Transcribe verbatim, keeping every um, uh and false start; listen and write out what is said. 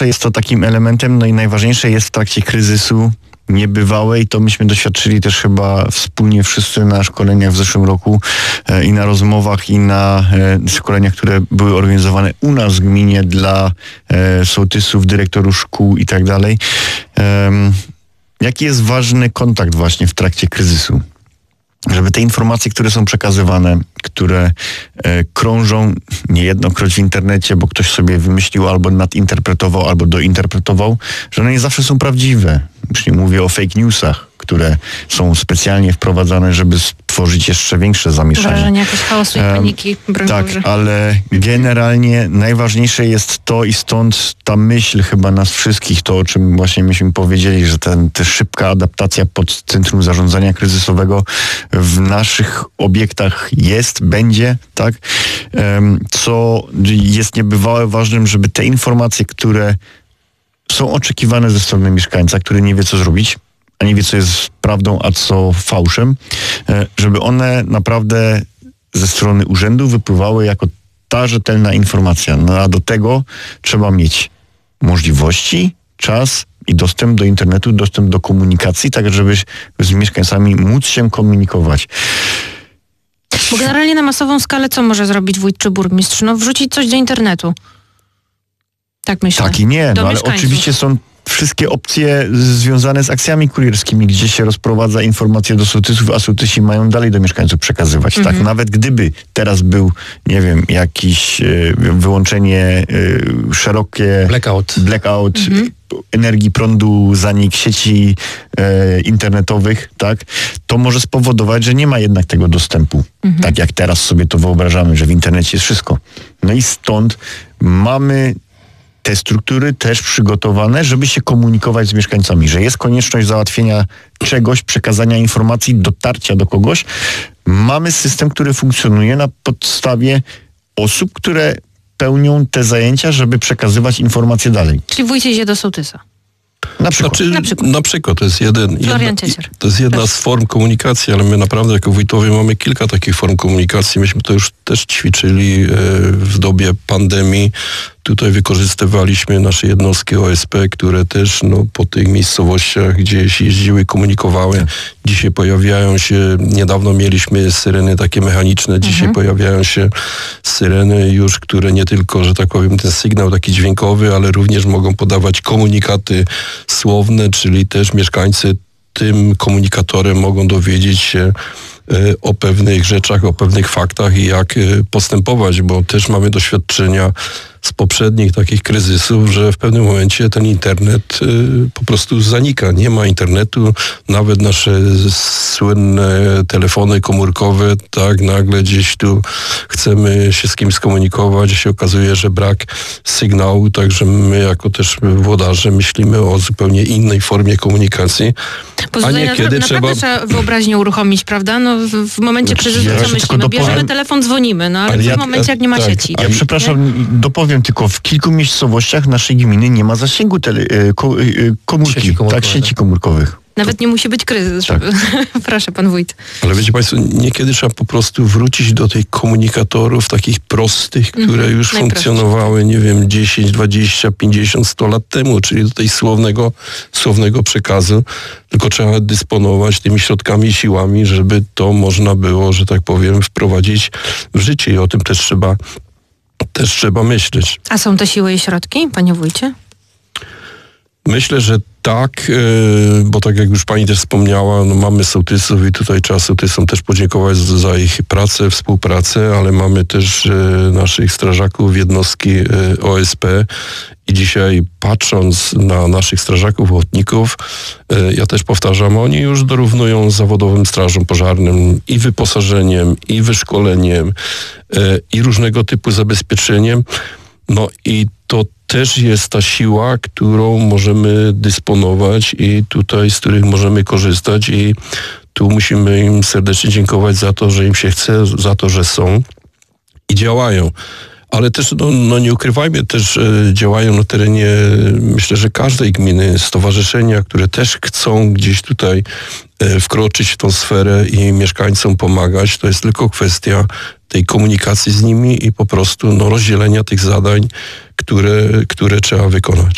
zawsze jest to takim elementem, no i najważniejsze jest w trakcie kryzysu niebywałej, to myśmy doświadczyli też chyba wspólnie wszyscy na szkoleniach w zeszłym roku e, i na rozmowach, i na e, szkoleniach, które były organizowane u nas w gminie dla e, sołtysów, dyrektorów szkół i tak dalej. E, jaki jest ważny kontakt właśnie w trakcie kryzysu? Żeby te informacje, które są przekazywane, które e, krążą niejednokroć w internecie, bo ktoś sobie wymyślił albo nadinterpretował, albo dointerpretował, że one nie zawsze są prawdziwe. Już nie mówię o fake newsach, które są specjalnie wprowadzane, żeby stworzyć jeszcze większe zamieszanie. Wrażenie jakiegoś chaosu i paniki. Um, tak, Boże. Ale generalnie najważniejsze jest to i stąd ta myśl chyba nas wszystkich, to o czym właśnie myśmy powiedzieli, że ten, ta szybka adaptacja pod Centrum Zarządzania Kryzysowego w naszych obiektach jest, będzie, tak? Um, co jest niebywale ważnym, żeby te informacje, które są oczekiwane ze strony mieszkańca, który nie wie, co zrobić, a nie wie, co jest prawdą, a co fałszem, żeby one naprawdę ze strony urzędu wypływały jako ta rzetelna informacja. No a do tego trzeba mieć możliwości, czas i dostęp do internetu, dostęp do komunikacji, tak żeby z mieszkańcami móc się komunikować. Bo generalnie na masową skalę co może zrobić wójt czy burmistrz? No wrzucić coś do internetu. Tak myślę. Tak i nie, no ale mieszkańców. Oczywiście są wszystkie opcje związane z akcjami kurierskimi, gdzie się rozprowadza informacje do sołtysów, a sołtysi mają dalej do mieszkańców przekazywać. Mhm. Tak, nawet gdyby teraz był, nie wiem, jakiś y, wyłączenie y, szerokie... Blackout. Blackout, mhm. energii, prądu, zanik sieci e, internetowych, tak, to może spowodować, że nie ma jednak tego dostępu. Mhm. Tak jak teraz sobie to wyobrażamy, że w internecie jest wszystko. No i stąd mamy te struktury też przygotowane, żeby się komunikować z mieszkańcami, że jest konieczność załatwienia czegoś, przekazania informacji, dotarcia do kogoś. Mamy system, który funkcjonuje na podstawie osób, które pełnią te zajęcia, żeby przekazywać informacje dalej. Czyli wójt idzie do sołtysa. Na przykład. Znaczy, na przykład. Na przykład. To jest, jeden, jedna, to jest jedna z form komunikacji, ale my naprawdę jako wójtowie mamy kilka takich form komunikacji. Myśmy to już też ćwiczyli w dobie pandemii. Tutaj wykorzystywaliśmy nasze jednostki O S P, które też no, po tych miejscowościach gdzieś jeździły, komunikowały. Tak. Dzisiaj pojawiają się, niedawno mieliśmy syreny takie mechaniczne, dzisiaj mhm. pojawiają się syreny już, które nie tylko, że tak powiem, ten sygnał taki dźwiękowy, ale również mogą podawać komunikaty słowne, czyli też mieszkańcy tym komunikatorem mogą dowiedzieć się o pewnych rzeczach, o pewnych faktach i jak postępować, bo też mamy doświadczenia z poprzednich takich kryzysów, że w pewnym momencie ten internet y, po prostu zanika. Nie ma internetu, nawet nasze słynne telefony komórkowe, tak, nagle gdzieś tu chcemy się z kimś skomunikować, się okazuje, że brak sygnału, także my jako też włodarze myślimy o zupełnie innej formie komunikacji. A niekiedy na, trzeba... trzeba wyobraźnię uruchomić, prawda? No w, w momencie kryzysu ja co myślimy? No bierzemy telefon, dzwonimy, no ale, ale ja, w momencie, jak nie ma tak, sieci. Ja przepraszam, nie? dopowiem tylko, w kilku miejscowościach naszej gminy nie ma zasięgu tele, ko, komórki, sieci tak, sieci komórkowych. Nawet nie musi być kryzys, żeby... Tak. Proszę, pan wójt. Ale wiecie państwo, niekiedy trzeba po prostu wrócić do tych komunikatorów takich prostych, które mm-hmm. już funkcjonowały, nie wiem, dziesięć, dwadzieścia, pięćdziesiąt, sto lat temu, czyli do tej słownego, słownego przekazu. Tylko trzeba dysponować tymi środkami i siłami, żeby to można było, że tak powiem, wprowadzić w życie i o tym też trzeba też trzeba myśleć. A są te siły i środki, panie wójcie? Myślę, że tak, bo tak jak już pani też wspomniała, no mamy sołtysów i tutaj trzeba sołtysom też podziękować za ich pracę, współpracę, ale mamy też naszych strażaków, jednostki O S P i dzisiaj patrząc na naszych strażaków, ochotników, ja też powtarzam, oni już dorównują zawodowym strażom pożarnym i wyposażeniem, i wyszkoleniem, i różnego typu zabezpieczeniem. No i to też jest ta siła, którą możemy dysponować i tutaj, z których możemy korzystać i tu musimy im serdecznie dziękować za to, że im się chce, za to, że są i działają. Ale też, no, no nie ukrywajmy, też e, działają na terenie, myślę, że każdej gminy, stowarzyszenia, które też chcą gdzieś tutaj e, wkroczyć w tą sferę i mieszkańcom pomagać. To jest tylko kwestia tej komunikacji z nimi i po prostu no, rozdzielenia tych zadań, które, które trzeba wykonać.